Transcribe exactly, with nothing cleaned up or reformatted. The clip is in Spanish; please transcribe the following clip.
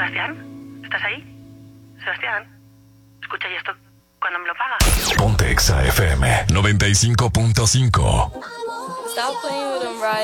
Sebastián, ¿estás ahí? Sebastián, escucha, ¿y esto cuándo me lo pagas? Ponte Exa F M noventa y cinco punto cinco. Stop playing with them, right?